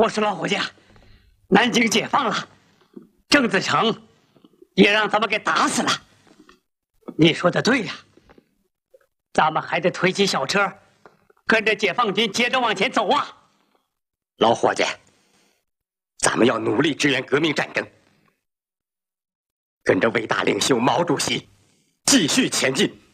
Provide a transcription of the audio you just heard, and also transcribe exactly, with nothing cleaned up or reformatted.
我说老伙计，南京解放了，郑子成也让咱们给打死了。你说的对呀，咱们还得推起小车，跟着解放军接着往前走啊！ 老伙计，咱们要努力支援革命战争，跟着伟大领袖毛主席继续前进。